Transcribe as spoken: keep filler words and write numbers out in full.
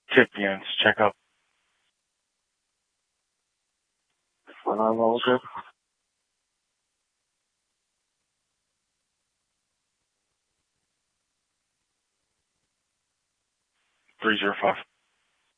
Tip units, check up. four nine level good. three zero five.